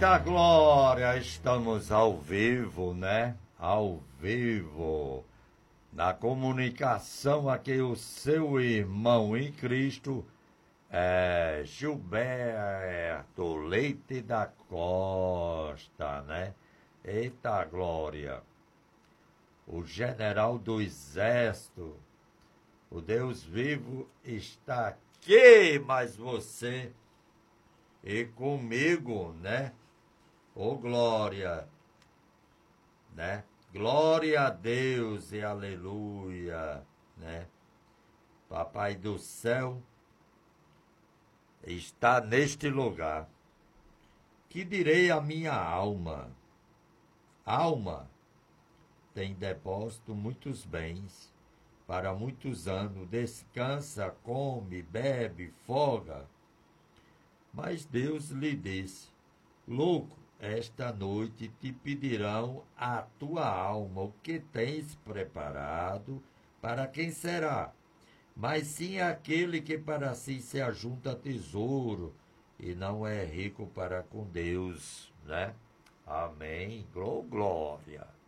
Eita glória, estamos ao vivo, né? Ao vivo, na comunicação aqui, o seu irmão em Cristo, Gilberto Leite da Costa, né? Eita glória, o general do exército, o Deus vivo está aqui, mas você e comigo, né? Ô glória, né? Glória a Deus e aleluia, né? Papai do céu está neste lugar. Que direi à minha alma? Alma tem depósito muitos bens para muitos anos, descansa, come, bebe, folga. Mas Deus lhe disse: louco, esta noite te pedirão a tua alma o que tens preparado, para quem será? Mas sim aquele que para si se ajunta tesouro e não é rico para com Deus, né? Amém. Glória.